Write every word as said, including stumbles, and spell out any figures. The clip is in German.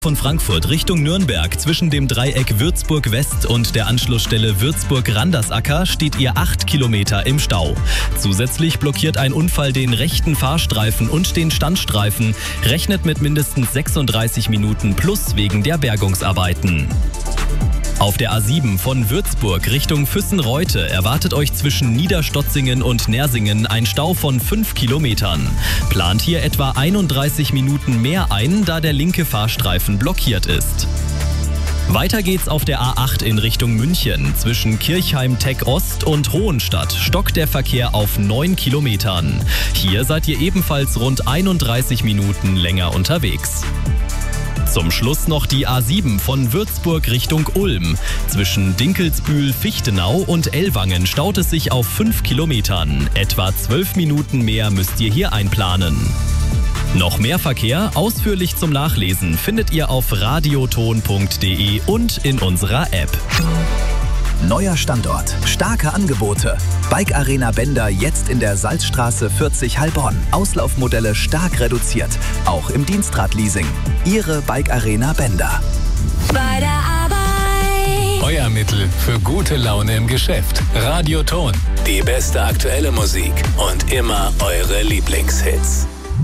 Von Frankfurt Richtung Nürnberg zwischen dem Dreieck Würzburg West und der Anschlussstelle Würzburg-Randersacker steht ihr acht Kilometer im Stau. Zusätzlich blockiert ein Unfall den rechten Fahrstreifen und den Standstreifen, rechnet mit mindestens sechsunddreißig Minuten plus wegen der Bergungsarbeiten. Auf der A sieben von Würzburg Richtung Füssen-Reute erwartet euch zwischen Niederstotzingen und Nersingen ein Stau von fünf Kilometern. Plant hier etwa einunddreißig Minuten mehr ein, da der linke Fahrstreifen blockiert ist. Weiter geht's auf der A acht in Richtung München. Zwischen Kirchheim-Teck Ost und Hohenstadt stockt der Verkehr auf neun Kilometern. Hier seid ihr ebenfalls rund einunddreißig Minuten länger unterwegs. Zum Schluss noch die A sieben von Würzburg Richtung Ulm. Zwischen Dinkelsbühl-Fichtenau und Ellwangen staut es sich auf fünf Kilometern. Etwa zwölf Minuten mehr müsst ihr hier einplanen. Noch mehr Verkehr, ausführlich zum Nachlesen, findet ihr auf radioton punkt de und in unserer App. Neuer Standort, starke Angebote. Bike Arena Bender jetzt in der Salzstraße vierzig Heilbronn. Auslaufmodelle stark reduziert, auch im Dienstradleasing. Ihre Bike Arena Bender. Bei der Arbeit. Euer Mittel für gute Laune im Geschäft. Radioton. Die beste aktuelle Musik und immer eure Lieblingshits.